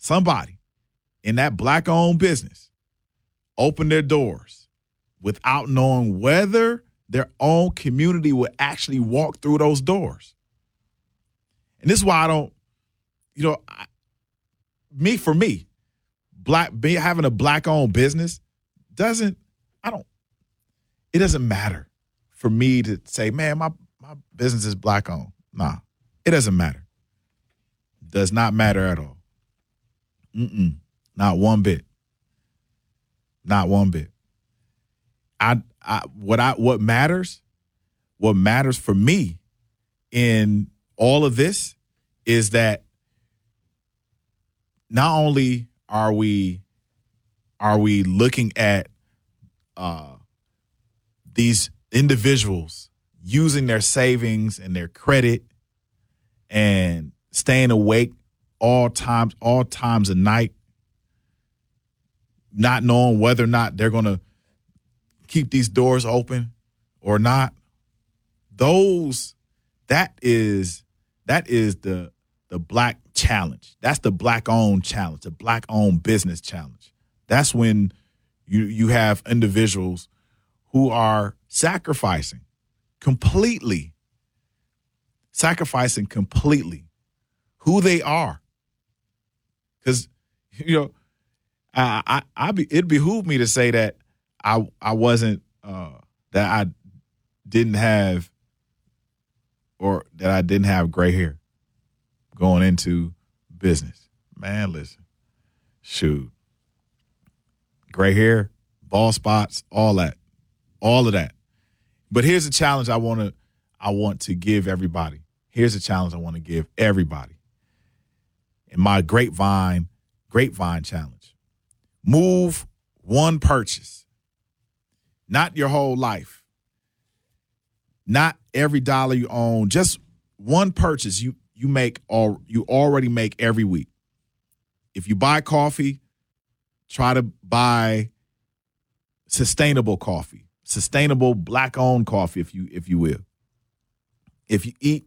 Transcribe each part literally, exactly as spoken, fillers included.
somebody in that black-owned business open their doors without knowing whether their own community would actually walk through those doors. And this is why I don't, you know, I, me for me, black be, having a black-owned business doesn't, I don't, it doesn't matter for me to say, man, my, my business is black-owned. Nah, it doesn't matter. Does not matter at all. Mm-mm. Not one bit. Not one bit. I, I, what I, what matters, what matters for me in all of this is that not only are we, are we looking at uh, these individuals using their savings and their credit and staying awake all times, all times of night, not knowing whether or not they're going to keep these doors open or not. Those, that is, that is the the black challenge. That's the black-owned challenge, the black-owned business challenge. That's when you you have individuals who are sacrificing completely, sacrificing completely who they are. Because, you know, I, I, I be, it behooved me to say that I I wasn't, uh, that I didn't have, or that I didn't have gray hair going into business. Man, listen, shoot. Gray hair, bald spots, all that, all of that. But here's a challenge I want to, I want to give everybody. Here's a challenge I want to give everybody. In my grapevine, grapevine challenge. Move one purchase. Not your whole life. Not every dollar you own. Just one purchase you you make or you already make every week. If you buy coffee, try to buy sustainable coffee, sustainable black-owned coffee, if you if you will. If you eat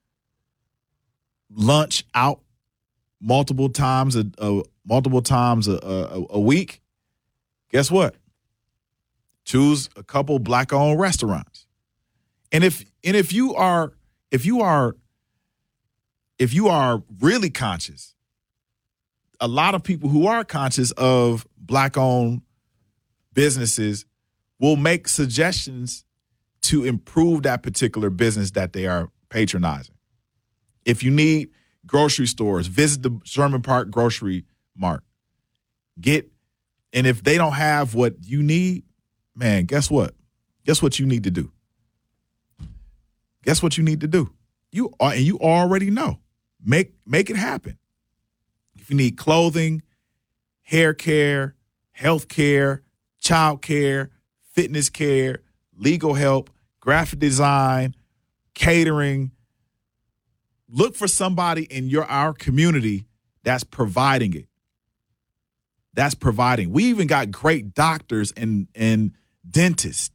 lunch out multiple times a, a multiple times a, a, a week, guess what? Choose a couple black-owned restaurants. And if and if you are if you are if you are really conscious, a lot of people who are conscious of black-owned businesses will make suggestions to improve that particular business that they are patronizing. If you need grocery stores, visit the Sherman Park Grocery Mart. Get, and if they don't have what you need, man, guess what? Guess what you need to do? Guess what you need to do? You are, and you already know. Make make it happen. If you need clothing, hair care, health care, child care, fitness care, legal help, graphic design, catering, look for somebody in your our community that's providing it. That's providing. We even got great doctors and, and dentists.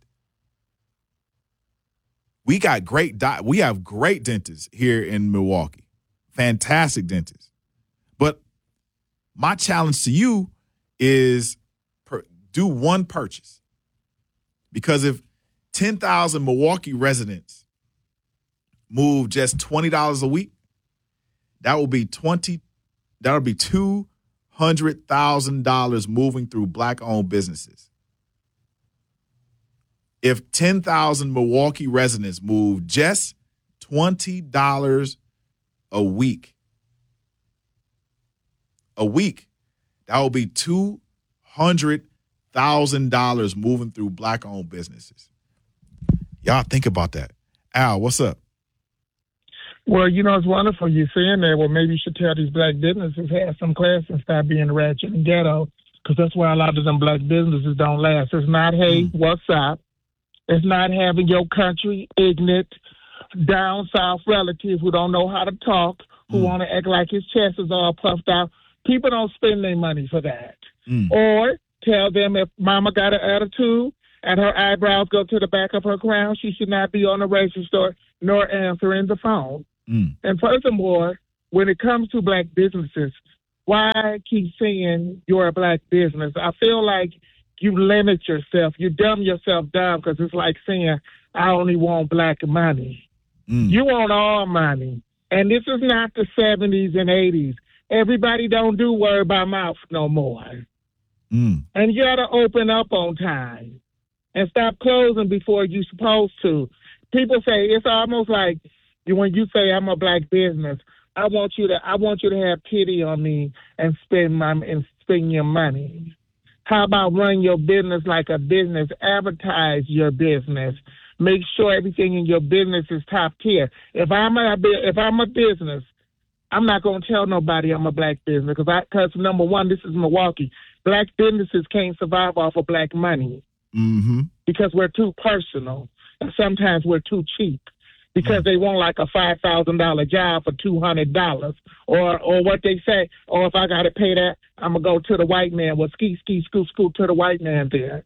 We got great doc- we have great dentists here in Milwaukee. Fantastic dentists. But my challenge to you is per, do one purchase. Because if ten thousand Milwaukee residents move just twenty dollars a week, that will be twenty that will be two hundred thousand dollars moving through black-owned businesses. If ten thousand Milwaukee residents move just twenty dollars a week, a week, that will be two hundred thousand dollars moving through black-owned businesses. Y'all think about that. Al, what's up? Well, you know, it's wonderful you saying that. Well, maybe you should tell these black businesses have some class and stop being ratchet and ghetto, because that's why a lot of them black businesses don't last. It's not, hey, mm. what's up? It's not having your country ignorant, down south relative who don't know how to talk, who mm. want to act like his chest is all puffed out. People don't spend their money for that. Mm. Or tell them if mama got an attitude and her eyebrows go to the back of her crown, she should not be on the grocery store nor answering the phone. Mm. And furthermore, when it comes to black businesses, why keep saying you're a black business? I feel like you limit yourself. You dumb yourself down because it's like saying, I only want black money. Mm. You want all money. And this is not the seventies and eighties. Everybody don't do word by mouth no more. Mm. And you got to open up on time and stop closing before you're supposed to. People say it's almost like when you say I'm a black business, I want you to I want you to have pity on me and spend my and spend your money. How about run your business like a business? Advertise your business. Make sure everything in your business is top tier. If I'm a if I'm a business, I'm not going to tell nobody I'm a black business because I because number one, this is Milwaukee. Black businesses can't survive off of black money mm-hmm. because we're too personal and sometimes we're too cheap because mm-hmm. they want like a five thousand dollar job for two hundred dollars or or what they say. Or if I got to pay that, I'm gonna go to the white man. Well, ski ski scoot scoot to the white man there.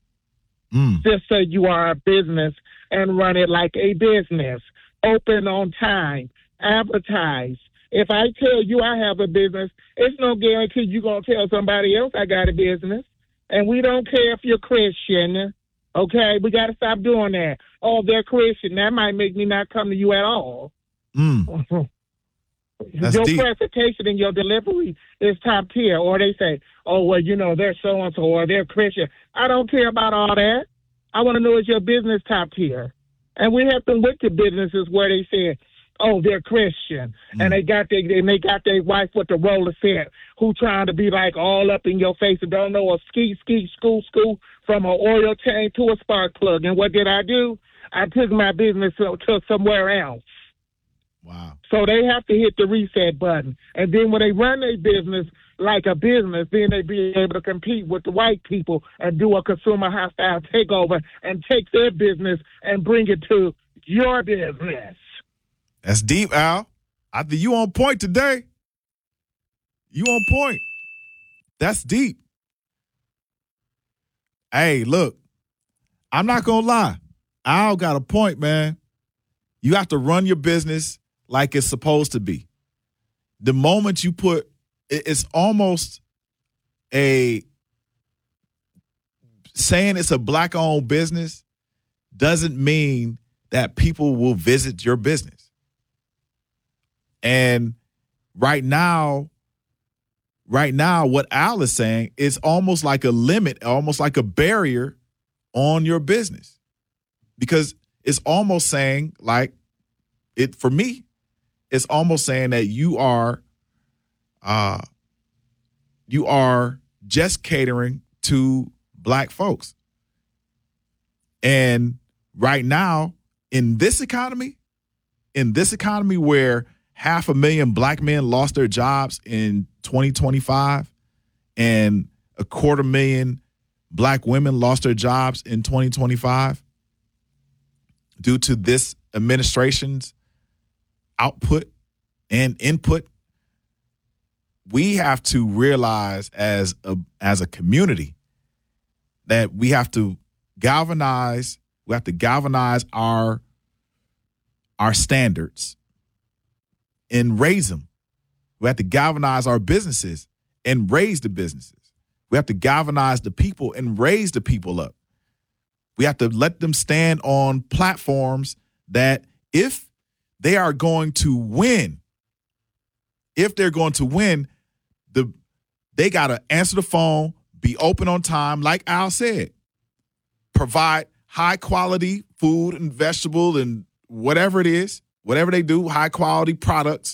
Mm. Just say you are a business and run it like a business. Open on time. Advertise. If I tell you I have a business, it's no guarantee you're going to tell somebody else I got a business. And we don't care if you're Christian. Okay? We got to stop doing that. Oh, they're Christian. That might make me not come to you at all. Mm. That's your deep. presentation and your delivery is top tier. Or they say, oh, well, you know, they're so-and-so or they're Christian. I don't care about all that. I want to know is your business top tier. And we have some wicked businesses where they say, oh, they're Christian, mm. and they got their and they got their wife with the roller set who trying to be like all up in your face and don't know a ski ski school school from an oil tank to a spark plug. And what did I do? I took my business to, to somewhere else. Wow. So they have to hit the reset button, and then when they run their business like a business, then they be able to compete with the white people and do a consumer hostile takeover and take their business and bring it to your business. That's deep, Al. I think you on point today. You on point. That's deep. Hey, look, I'm not going to lie. Al got a point, man. You have to run your business like it's supposed to be. The moment you put, it's almost a, saying it's a black-owned business doesn't mean that people will visit your business. And right now, right now, what Al is saying is almost like a limit, almost like a barrier on your business. Because it's almost saying, like, it for me, it's almost saying that you are uh you are just catering to black folks. And right now, in this economy, in this economy where half a million black men lost their jobs in twenty twenty-five, and a quarter million black women lost their jobs in twenty twenty-five due to this administration's output and input. We have to realize as a as a community that we have to galvanize, we have to galvanize our our standards and raise them. We have to galvanize our businesses and raise the businesses. We have to galvanize the people and raise the people up. We have to let them stand on platforms that if they are going to win, if they're going to win, the they got to answer the phone, be open on time, like Al said, provide high quality food and vegetable and whatever it is, whatever they do, high quality products,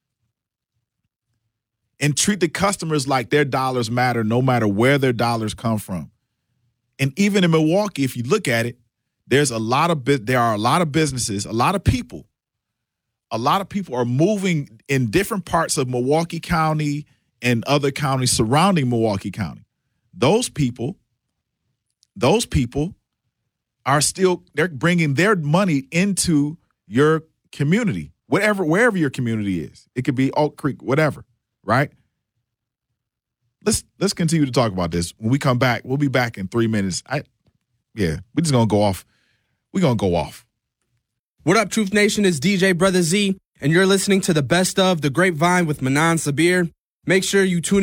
and treat the customers like their dollars matter no matter where their dollars come from. And even in Milwaukee, if you look at it, there's a lot of there are a lot of businesses, a lot of people, a lot of people are moving in different parts of Milwaukee County and other counties surrounding Milwaukee County. Those people, those people are still, they're bringing their money into your community, whatever, wherever your community is. It could be Oak Creek, whatever, right? Let's let's continue to talk about this. When we come back, we'll be back in three minutes. I, yeah, we're just gonna go off. We're gonna go off. What up, Truth Nation? It's D J Brother Z, and you're listening to the best of The Grapevine with Manan Sabir. Make sure you tune